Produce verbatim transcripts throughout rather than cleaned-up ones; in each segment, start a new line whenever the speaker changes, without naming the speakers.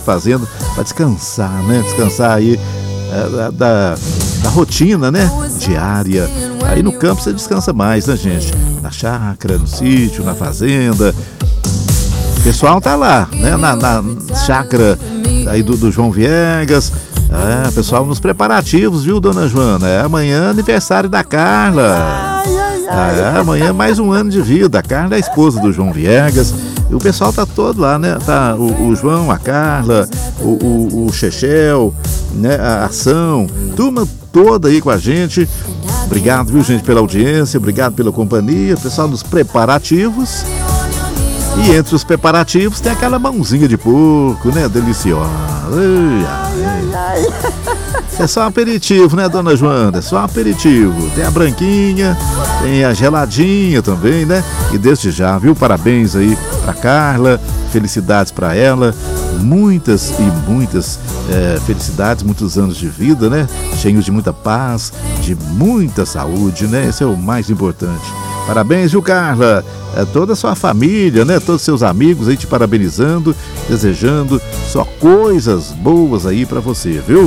fazendo para descansar, né? Descansar aí é, da, da, da rotina, né? Diária. Aí no campo você descansa mais, né, gente? Na chácara, no sítio, na fazenda. O pessoal tá lá, né? Na, na chácara aí do, do João Viegas. É, pessoal, nos preparativos, viu, dona Joana? É amanhã aniversário da Carla. É, amanhã mais um ano de vida. A Carla é a esposa do João Viegas. E o pessoal tá todo lá, né? Tá o, o João, a Carla, o, o, o Chechel, né? A Ação, turma toda aí com a gente. Obrigado, viu, gente, pela audiência, obrigado pela companhia. Pessoal, nos preparativos. E entre os preparativos tem aquela mãozinha de porco, né? Deliciosa. Ai, ai, ai. É só um aperitivo, né, dona Joana? É só um aperitivo. Tem a branquinha, tem a geladinha também, né? E desde já, viu? Parabéns aí pra Carla, felicidades pra ela. Muitas e muitas é, felicidades, muitos anos de vida, né? Cheios de muita paz, de muita saúde, né? Esse é o mais importante. Parabéns, viu, Carla? É, toda a sua família, né? Todos os seus amigos aí te parabenizando, desejando só coisas boas aí pra você, viu?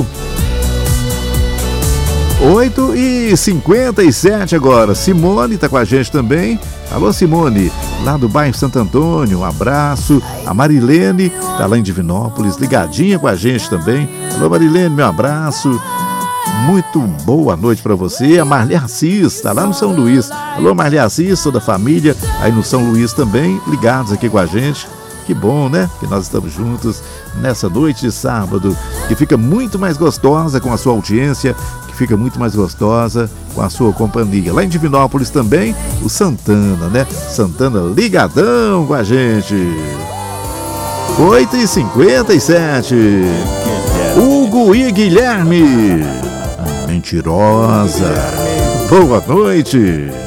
oito e cinquenta e sete agora. Simone tá com a gente também. Alô, Simone, lá do bairro Santo Antônio, um abraço. A Marilene tá lá em Divinópolis, ligadinha com a gente também. Alô, Marilene, meu abraço. Muito boa noite pra você. A Marli Assis tá lá no São Luís. Alô, Marli Assis, toda a família aí no São Luís também, ligados aqui com a gente. Que bom, né? Que nós estamos juntos nessa noite de sábado, que fica muito mais gostosa com a sua audiência, que fica muito mais gostosa com a sua companhia. Lá em Divinópolis também, o Santana, né? Santana ligadão com a gente. oito e cinquenta e sete. Hugo e Guilherme. Mentirosa. Boa noite.